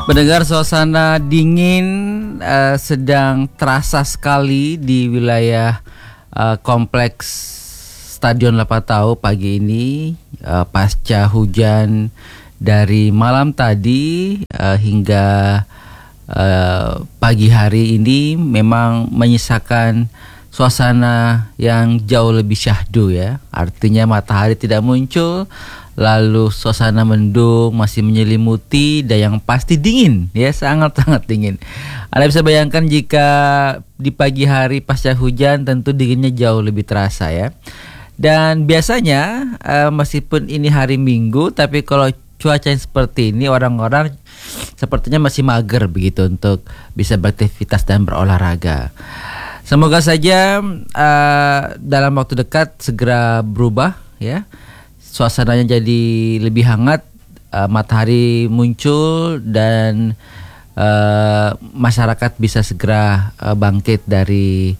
Mendengar suasana dingin sedang terasa sekali di wilayah kompleks Stadion Lapatau pagi ini pasca hujan dari malam tadi hingga pagi hari ini memang menyisakan suasana yang jauh lebih syahdu ya. Artinya matahari tidak muncul, lalu suasana mendung masih menyelimuti dan yang pasti dingin ya, sangat-sangat dingin. Anda bisa bayangkan jika di pagi hari pasca hujan tentu dinginnya jauh lebih terasa ya. Dan biasanya meskipun ini hari Minggu, tapi kalau cuaca yang seperti ini orang-orang sepertinya masih mager begitu untuk bisa beraktivitas dan berolahraga. Semoga saja dalam waktu dekat segera berubah ya. Suasananya jadi lebih hangat, matahari muncul dan masyarakat bisa segera bangkit dari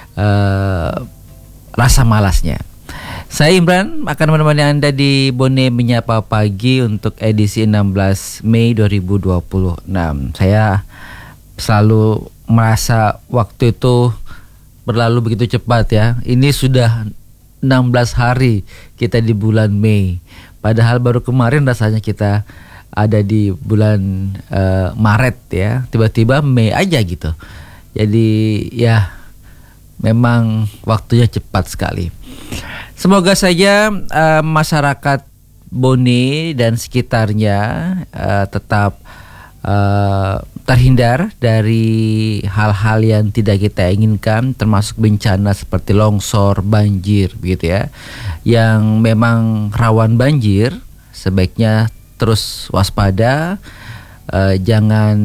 rasa malasnya. Saya Imran akan menemani Anda di Bone Menyapa Pagi untuk edisi 16 Mei 2026. Saya selalu merasa waktu itu berlalu begitu cepat ya. Ini sudah 16 hari kita di bulan Mei. Padahal baru kemarin rasanya kita ada di bulan Maret ya. Tiba-tiba Mei aja gitu. Jadi ya memang waktunya cepat sekali. Semoga saja masyarakat Bone dan sekitarnya tetap terhindar dari hal-hal yang tidak kita inginkan, termasuk bencana seperti longsor, banjir begitu ya. Yang memang rawan banjir sebaiknya terus waspada, jangan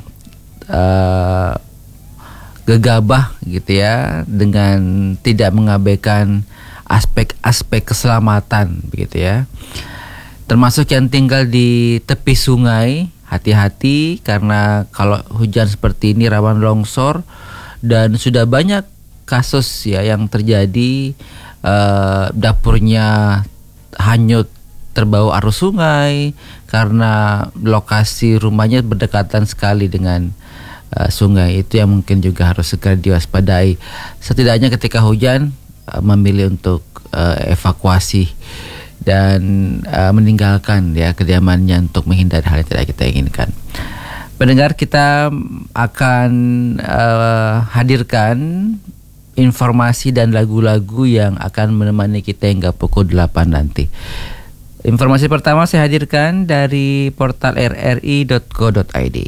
gegabah gitu ya, dengan tidak mengabaikan aspek-aspek keselamatan begitu ya. Termasuk yang tinggal di tepi sungai, hati-hati karena kalau hujan seperti ini rawan longsor dan sudah banyak kasus ya yang terjadi, dapurnya hanyut terbawa arus sungai karena lokasi rumahnya berdekatan sekali dengan sungai. Itu yang mungkin juga harus segera diwaspadai. Setidaknya ketika hujan memilih untuk evakuasi dan meninggalkan ya kediamannya untuk menghindari hal yang tidak kita inginkan. Pendengar, kita akan hadirkan informasi dan lagu-lagu yang akan menemani kita hingga pukul 8 nanti. Informasi pertama saya hadirkan dari portal rri.co.id.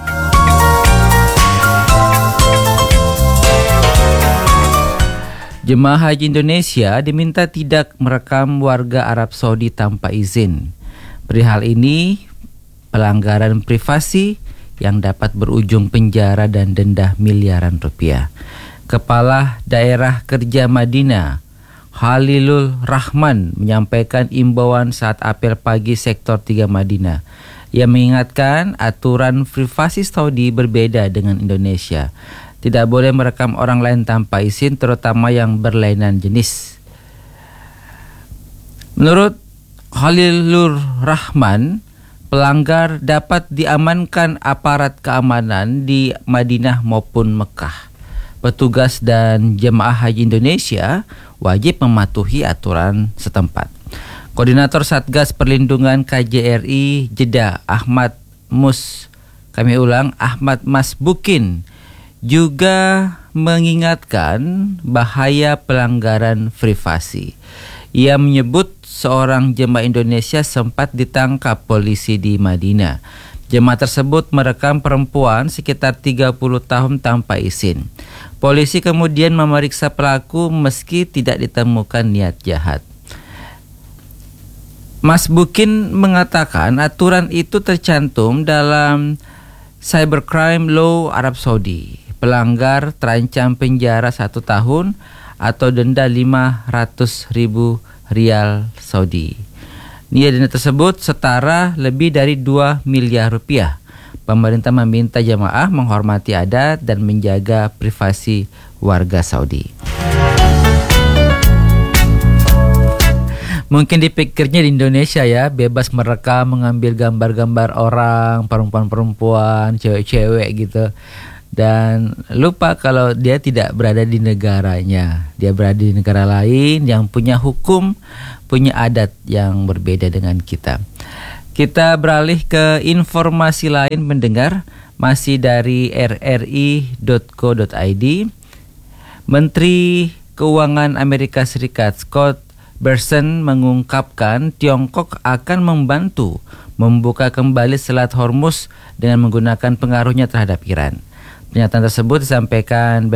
Jemaah Haji Indonesia diminta tidak merekam warga Arab Saudi tanpa izin. Perihal ini, pelanggaran privasi yang dapat berujung penjara dan denda miliaran rupiah. Kepala Daerah Kerja Madinah, Halilul Rahman, menyampaikan imbauan saat apel pagi Sektor 3 Madinah. Ia mengingatkan aturan privasi Saudi berbeda dengan Indonesia. Tidak boleh merekam orang lain tanpa izin, terutama yang berlainan jenis. Menurut Halilur Rahman, pelanggar dapat diamankan aparat keamanan di Madinah maupun Mekah. Petugas dan jemaah haji Indonesia wajib mematuhi aturan setempat. Koordinator Satgas Perlindungan KJRI Jeddah Ahmad Masbukin juga mengingatkan bahaya pelanggaran privasi. Ia menyebut seorang jemaah Indonesia sempat ditangkap polisi di Madinah. Jemaah tersebut merekam perempuan sekitar 30 tahun tanpa izin. Polisi kemudian memeriksa pelaku meski tidak ditemukan niat jahat. Mas Bukin mengatakan aturan itu tercantum dalam Cybercrime Law Arab Saudi. Pelanggar terancam penjara 1 tahun atau denda 500.000 rial Saudi. Nilai denda tersebut setara lebih dari 2 miliar rupiah. Pemerintah meminta jemaah menghormati adat dan menjaga privasi warga Saudi. Mungkin dipikirnya di Indonesia ya, bebas merekam, mengambil gambar-gambar orang, perempuan-perempuan, cewek-cewek gitu. Dan lupa kalau dia tidak berada di negaranya. Dia berada di negara lain yang punya hukum, punya adat yang berbeda dengan kita. Kita beralih ke informasi lain mendengar, masih dari rri.co.id. Menteri Keuangan Amerika Serikat Scott Bessent mengungkapkan Tiongkok akan membantu membuka kembali Selat Hormuz dengan menggunakan pengaruhnya terhadap Iran. Pernyataan tersebut disampaikan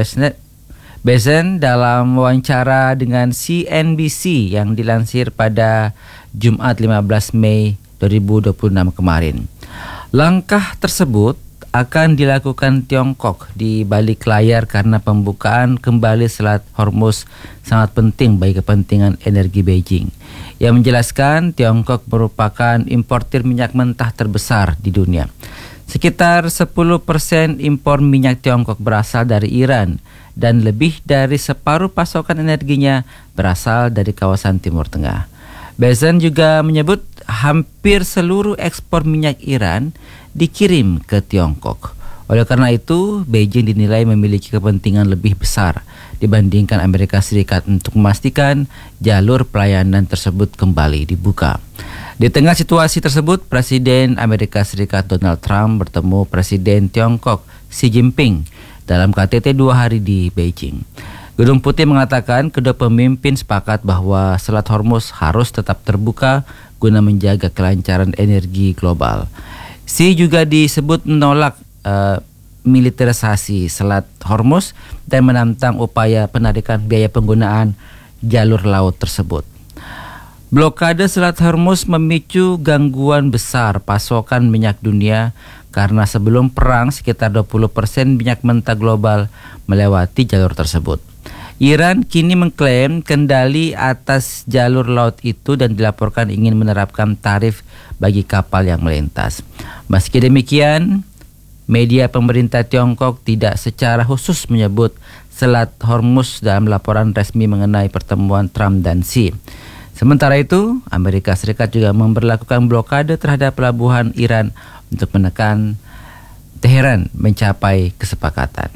Bessent dalam wawancara dengan CNBC yang dilansir pada Jumat 15 Mei 2026 kemarin. Langkah tersebut akan dilakukan Tiongkok di balik layar karena pembukaan kembali Selat Hormuz sangat penting bagi kepentingan energi Beijing. Ia menjelaskan Tiongkok merupakan importir minyak mentah terbesar di dunia. Sekitar 10% impor minyak Tiongkok berasal dari Iran dan lebih dari separuh pasokan energinya berasal dari kawasan Timur Tengah. Bessent juga menyebut hampir seluruh ekspor minyak Iran dikirim ke Tiongkok. Oleh karena itu, Beijing dinilai memiliki kepentingan lebih besar dibandingkan Amerika Serikat untuk memastikan jalur pelayanan tersebut kembali dibuka. Di tengah situasi tersebut, Presiden Amerika Serikat Donald Trump bertemu Presiden Tiongkok Xi Jinping dalam KTT 2 hari di Beijing. Gedung Putih mengatakan kedua pemimpin sepakat bahwa Selat Hormuz harus tetap terbuka guna menjaga kelancaran energi global. Xi juga disebut menolak militerisasi Selat Hormuz dan menantang upaya penarikan biaya penggunaan jalur laut tersebut. Blokade Selat Hormuz memicu gangguan besar pasokan minyak dunia karena sebelum perang sekitar 20% minyak mentah global melewati jalur tersebut. Iran kini mengklaim kendali atas jalur laut itu dan dilaporkan ingin menerapkan tarif bagi kapal yang melintas. Meski demikian, media pemerintah Tiongkok tidak secara khusus menyebut Selat Hormuz dalam laporan resmi mengenai pertemuan Trump dan Xi. Sementara itu, Amerika Serikat juga memberlakukan blokade terhadap pelabuhan Iran untuk menekan Teheran mencapai kesepakatan.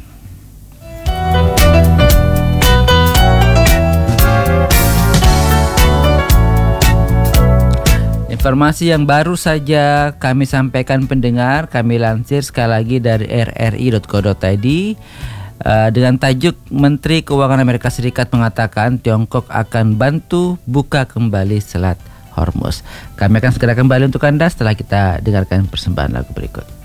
Informasi yang baru saja kami sampaikan pendengar, kami lansir sekali lagi dari rri.co.id dengan tajuk Menteri Keuangan Amerika Serikat mengatakan Tiongkok akan bantu buka kembali Selat Hormuz. Kami akan segera kembali untuk Anda setelah kita dengarkan persembahan lagu berikut.